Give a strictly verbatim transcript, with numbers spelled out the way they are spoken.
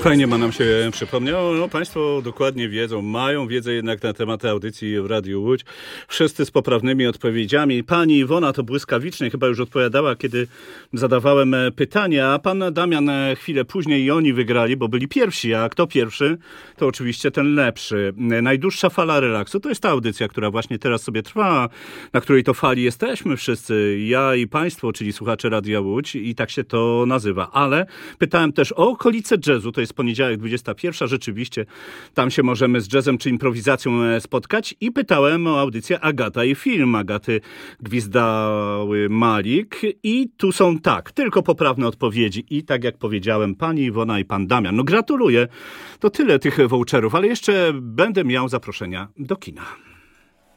Fajnie ma nam się przypomniało. No, państwo dokładnie wiedzą, mają wiedzę jednak na temat audycji w Radiu Łódź. Wszyscy z poprawnymi odpowiedziami. Pani Iwona to błyskawicznie chyba już odpowiadała, kiedy zadawałem pytania, a pan Damian chwilę później i oni wygrali, bo byli pierwsi, a kto pierwszy, to oczywiście ten lepszy. Najdłuższa fala relaksu to jest ta audycja, która właśnie teraz sobie trwa, na której to fali jesteśmy wszyscy, ja i państwo, czyli słuchacze Radia Łódź i tak się to nazywa. Ale pytałem też o okolice jazzu, to jest poniedziałek dwudziesta pierwsza, rzeczywiście tam się możemy z jazzem czy improwizacją spotkać i pytałem o audycję Agata i film Agaty Gwizdały Malik i tu są tak, tylko poprawne odpowiedzi i tak jak powiedziałem, pani Iwona i pan Damian. No gratuluję, to tyle tych voucherów, ale jeszcze będę miał zaproszenia do kina.